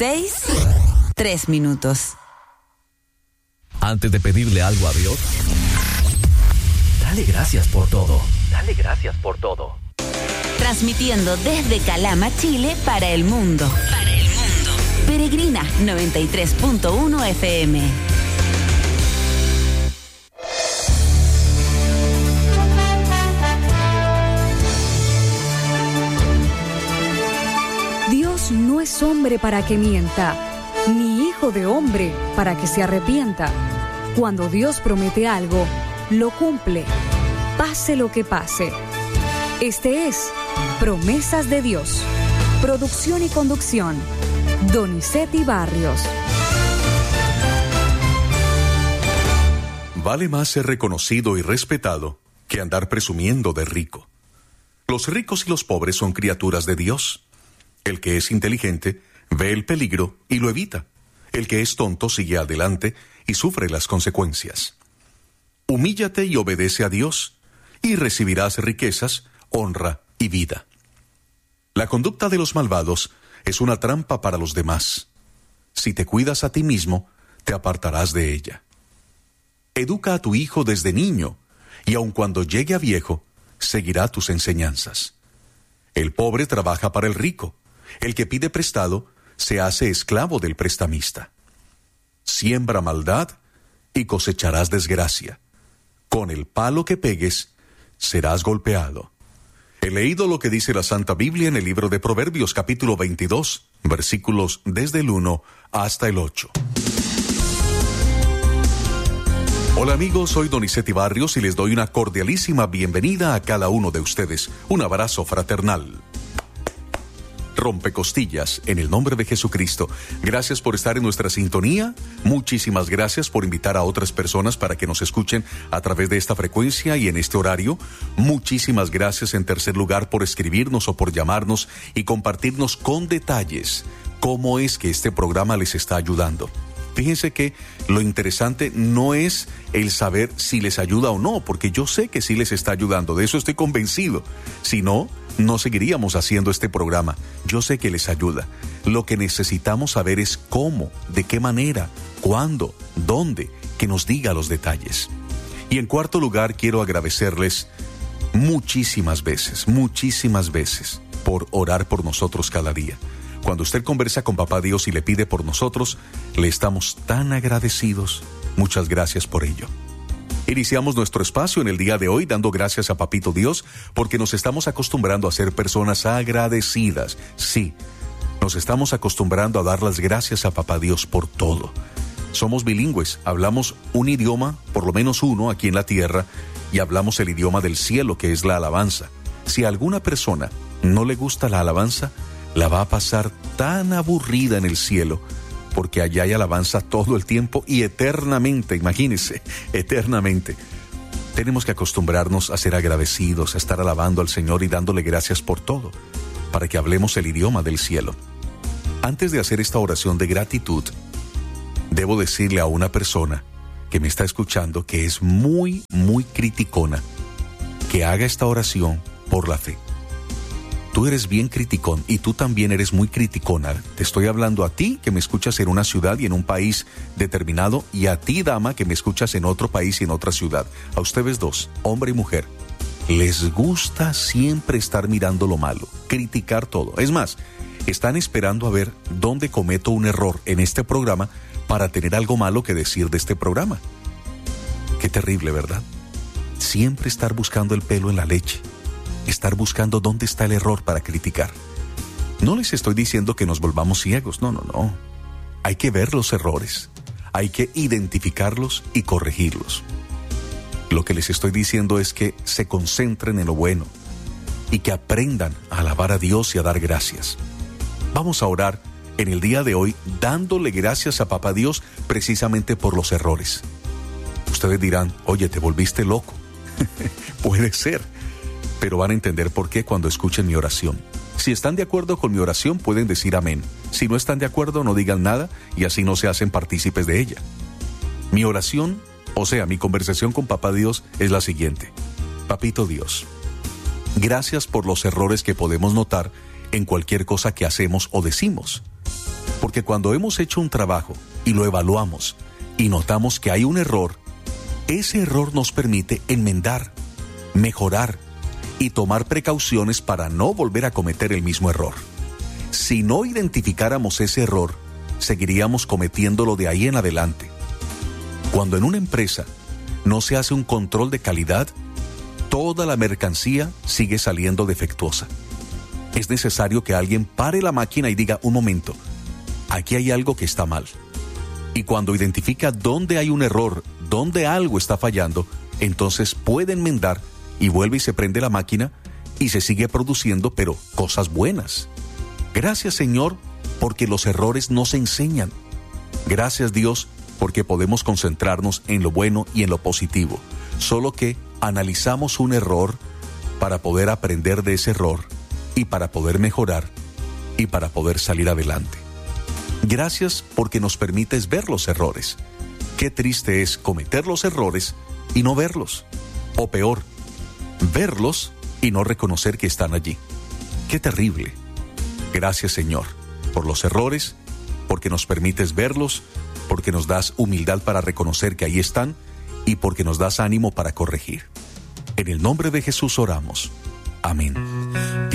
6:03. Antes de pedirle algo a Dios, dale gracias por todo. Dale gracias por todo. Transmitiendo desde Calama, Chile, para el mundo. Peregrina 93.1 FM. Dios no es hombre para que mienta, ni hijo de hombre para que se arrepienta. Cuando Dios promete algo, lo cumple, pase lo que pase. Este es Promesas de Dios. Producción y conducción, Donizetti Barrios. Vale más ser reconocido y respetado que andar presumiendo de rico. Los ricos y los pobres son criaturas de Dios. El que es inteligente ve el peligro y lo evita. El que es tonto sigue adelante y sufre las consecuencias. Humíllate y obedece a Dios, y recibirás riquezas, honra y vida. La conducta de los malvados es una trampa para los demás. Si te cuidas a ti mismo, te apartarás de ella. Educa a tu hijo desde niño, y aun cuando llegue a viejo, seguirá tus enseñanzas. El pobre trabaja para el rico. El que pide prestado se hace esclavo del prestamista. Siembra maldad y cosecharás desgracia. Con el palo que pegues, serás golpeado. He leído lo que dice la Santa Biblia en el libro de Proverbios, capítulo 22, versículos desde el 1 hasta el 8. Hola amigos, soy Donizetti Barrios y les doy una cordialísima bienvenida a cada uno de ustedes. Un abrazo fraternal. Rompecostillas, en el nombre de Jesucristo. Gracias por estar en nuestra sintonía. Muchísimas gracias por invitar a otras personas para que nos escuchen a través de esta frecuencia y en este horario. Muchísimas gracias, en tercer lugar, por escribirnos o por llamarnos y compartirnos con detalles cómo es que este programa les está ayudando. Fíjense que lo interesante no es el saber si les ayuda o no, porque yo sé que sí les está ayudando, de eso estoy convencido. Si no, no seguiríamos haciendo este programa. Yo sé que les ayuda. Lo que necesitamos saber es cómo, de qué manera, cuándo, dónde, que nos diga los detalles. Y en cuarto lugar, quiero agradecerles muchísimas veces, por orar por nosotros cada día. Cuando usted conversa con Papá Dios y le pide por nosotros, le estamos tan agradecidos. Muchas gracias por ello. Iniciamos nuestro espacio en el día de hoy dando gracias a Papito Dios porque nos estamos acostumbrando a ser personas agradecidas. Sí, nos estamos acostumbrando a dar las gracias a Papá Dios por todo. Somos bilingües, hablamos un idioma, por lo menos uno aquí en la tierra, y hablamos el idioma del cielo, que es la alabanza. Si a alguna persona no le gusta la alabanza, la va a pasar tan aburrida en el cielo, porque allá hay alabanza todo el tiempo y eternamente, imagínense, eternamente. Tenemos que acostumbrarnos a ser agradecidos, a estar alabando al Señor y dándole gracias por todo, para que hablemos el idioma del cielo. Antes de hacer esta oración de gratitud, debo decirle a una persona que me está escuchando que es muy criticona, que haga esta oración por la fe. Tú eres bien criticón y tú también eres muy criticona. Te estoy hablando a ti que me escuchas en una ciudad y en un país determinado, y a ti, dama, que me escuchas en otro país y en otra ciudad. A ustedes dos, hombre y mujer, les gusta siempre estar mirando lo malo, criticar todo. Es más, están esperando a ver dónde cometo un error en este programa para tener algo malo que decir de este programa. Qué terrible, ¿verdad? Siempre estar buscando el pelo en la leche. Estar buscando dónde está el error para criticar. No les estoy diciendo que nos volvamos ciegos, no. Hay que ver los errores, hay que identificarlos y corregirlos. Lo que les estoy diciendo es que se concentren en lo bueno y que aprendan a alabar a Dios y a dar gracias. Vamos a orar en el día de hoy dándole gracias a Papá Dios precisamente por los errores. Ustedes dirán, oye, te volviste loco. Puede ser. Pero van a entender por qué cuando escuchen mi oración. Si están de acuerdo con mi oración, pueden decir amén. Si no están de acuerdo, no digan nada y así no se hacen partícipes de ella. Mi oración, o sea, mi conversación con Papá Dios es la siguiente. Papito Dios, gracias por los errores que podemos notar en cualquier cosa que hacemos o decimos. Porque cuando hemos hecho un trabajo y lo evaluamos y notamos que hay un error, ese error nos permite enmendar, mejorar y tomar precauciones para no volver a cometer el mismo error. Si no identificáramos ese error, seguiríamos cometiéndolo de ahí en adelante. Cuando en una empresa no se hace un control de calidad, toda la mercancía sigue saliendo defectuosa. Es necesario que alguien pare la máquina y diga: un momento, aquí hay algo que está mal. Y cuando identifica dónde hay un error, dónde algo está fallando, entonces puede enmendar y vuelve y se prende la máquina y se sigue produciendo, pero cosas buenas. Gracias, Señor, porque los errores nos enseñan. Gracias, Dios, porque podemos concentrarnos en lo bueno y en lo positivo. Solo que analizamos un error para poder aprender de ese error y para poder mejorar y para poder salir adelante. Gracias porque nos permites ver los errores. Qué triste es cometer los errores y no verlos. O peor, verlos y no reconocer que están allí. Qué terrible. Gracias, Señor, por los errores, porque nos permites verlos, porque nos das humildad para reconocer que ahí están y porque nos das ánimo para corregir. En el nombre de Jesús oramos. Amén.